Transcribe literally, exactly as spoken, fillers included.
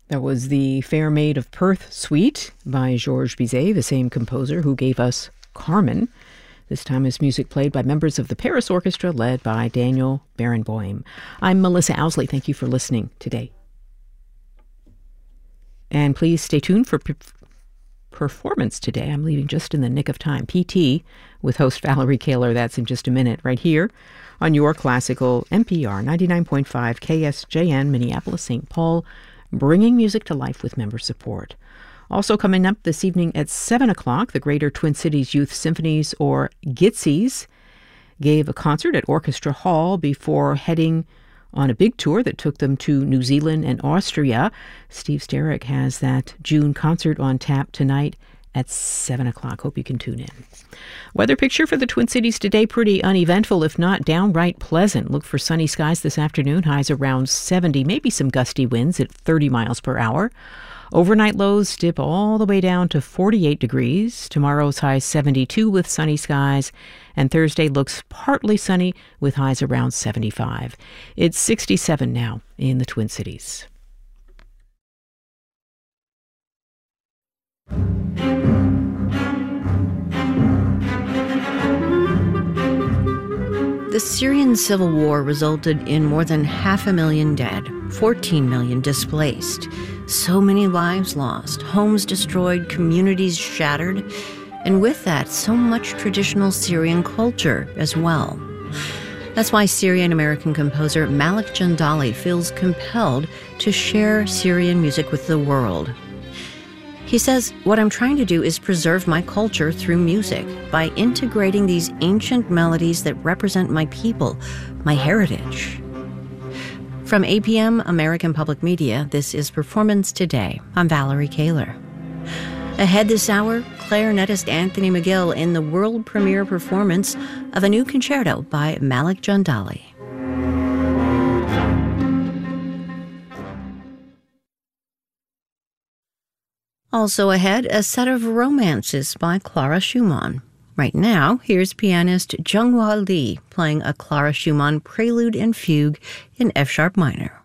That was the Fair Maid of Perth Suite by Georges Bizet, the same composer who gave us Carmen. This time is music played by members of the Paris Orchestra led by Daniel Barenboim. I'm Melissa Owsley. Thank you for listening today. And please stay tuned for p- performance today. I'm leaving just in the nick of time. P T with host Valerie Kaler. That's in just a minute right here on your classical N P R ninety-nine point five K S J N Minneapolis, Saint Paul, bringing music to life with member support. Also coming up this evening at seven o'clock, the Greater Twin Cities Youth Symphonies, or GITSES, gave a concert at Orchestra Hall before heading on a big tour that took them to New Zealand and Austria. Steve Sterick has that June concert on tap tonight at seven o'clock. Hope you can tune in. Weather picture for the Twin Cities today, pretty uneventful, if not downright pleasant. Look for sunny skies this afternoon, highs around seventy, maybe some gusty winds at thirty miles per hour. Overnight lows dip all the way down to forty-eight degrees. Tomorrow's high seventy-two with sunny skies, and Thursday looks partly sunny with highs around seventy-five. It's sixty-seven now in the Twin Cities. The Syrian civil war resulted in more than half a million dead, fourteen million displaced, so many lives lost, homes destroyed, communities shattered, and with that, so much traditional Syrian culture as well. That's why Syrian-American composer Malik Jandali feels compelled to share Syrian music with the world. He says, what I'm trying to do is preserve my culture through music by integrating these ancient melodies that represent my people, my heritage. From A P M American Public Media, this is Performance Today. I'm Valerie Kaler. Ahead this hour, clarinetist Anthony McGill in the world premiere performance of a new concerto by Malik Jandali. Also ahead, a set of romances by Clara Schumann. Right now, here's pianist Jung-Hwa Lee playing a Clara Schumann prelude and fugue in F-sharp minor.